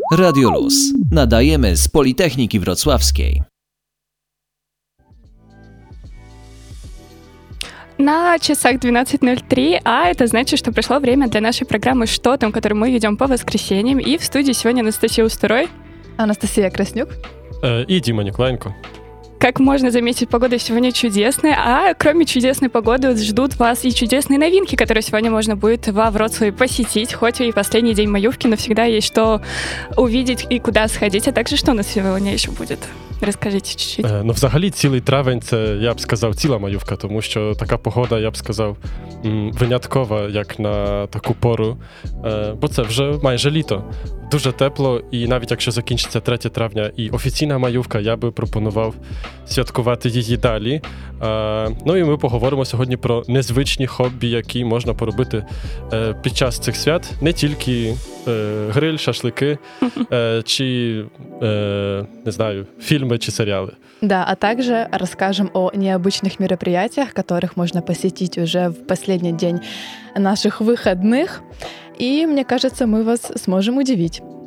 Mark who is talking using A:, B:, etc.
A: Radio Luz. Nadajemy z Politechniki Wrocławskiej.
B: На часах 12:03, а это значит, что пришло время для нашей программы «Что там?», которую мы ведем по воскресеньям. И в студии сегодня Анастасия Устурой,
C: Анастасия Краснюк
D: и Дима Николаенко.
B: Как можно заметить, погода сегодня чудесная, а кроме чудесной погоды ждут вас и чудесные новинки, которые сегодня можно будет во Вроцлаве посетить, хоть и последний день маёвки, но всегда есть что увидеть и куда сходить. А также что у нас сегодня еще будет? Розкажіть чуть-чуть.
D: Ну, взагалі, цілий травень – це, я б сказав, ціла маювка, тому що така погода, я б сказав, виняткова, як на таку пору, бо це вже майже літо. Дуже тепло, і навіть якщо закінчиться 3 травня і офіційна маювка, я би пропонував святкувати її далі. Ну і ми поговоримо сьогодні про незвичні хобі, які можна поробити під час цих свят. Не тільки гриль, шашлики, чи, не знаю, фильмы чи сериалы.
C: Да, а также расскажем о необычных мероприятиях, которых можно посетить уже в последний день наших выходных. И, мне кажется, мы вас сможем удивить.